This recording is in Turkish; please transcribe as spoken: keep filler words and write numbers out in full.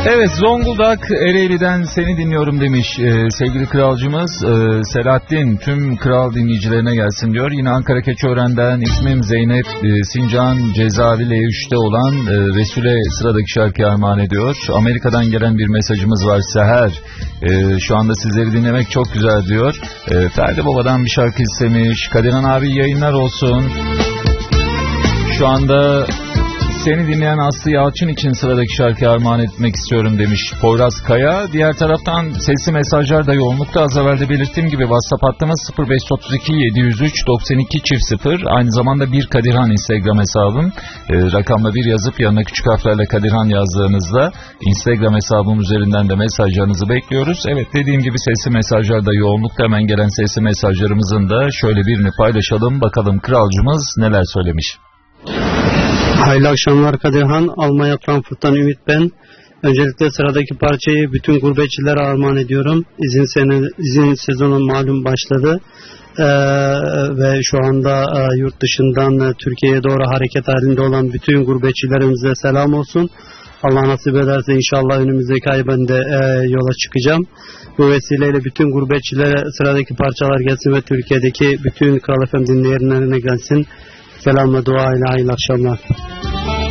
Evet, Zonguldak Ereğli'den seni dinliyorum demiş ee, sevgili kralcımız ee, Selahattin, tüm kral dinleyicilerine gelsin diyor. Yine Ankara Keçiören'den ismim Zeynep, ee, Sincan Cezaevi L üçte olan e, Resul'e sıradaki şarkıyı armağan ediyor. Amerika'dan gelen bir mesajımız var, Seher. Ee, şu anda sizleri dinlemek çok güzel diyor. Ee, Ferdi Baba'dan bir şarkı istemiş. Kadirhan abi yayınlar olsun. Şu anda seni dinleyen Aslı Yalçın için sıradaki şarkıyı armağan etmek istiyorum demiş Poyraz Kaya. Diğer taraftan sesli mesajlar da yoğunlukta. Az evvel de belirttiğim gibi WhatsApp hattımız sıfır beş otuz iki yedi yüz üç doksan iki çift sıfır. Aynı zamanda bir Kadirhan Instagram hesabım. E, rakamla bir yazıp yanına küçük harflerle Kadirhan yazdığınızda Instagram hesabım üzerinden de mesajlarınızı bekliyoruz. Evet, dediğim gibi sesli mesajlar da yoğunlukta. Hemen gelen sesli mesajlarımızın da şöyle birini paylaşalım. Bakalım kralcımız neler söylemiş. Hayırlı akşamlar Kadirhan. Almanya Frankfurt'tan Ümit ben. Öncelikle sıradaki parçayı bütün gurbetçilere armağan ediyorum. İzin, sene, izin sezonu malum başladı. Ee, ve şu anda e, yurt dışından e, Türkiye'ye doğru hareket halinde olan bütün gurbetçilerimize selam olsun. Allah nasip ederse inşallah önümüzdeki ay ben de e, yola çıkacağım. Bu vesileyle bütün gurbetçilere sıradaki parçalar gelsin ve Türkiye'deki bütün Kral F M dinleyenlerine gelsin. Selam ve dua ile hayırlı akşamlar.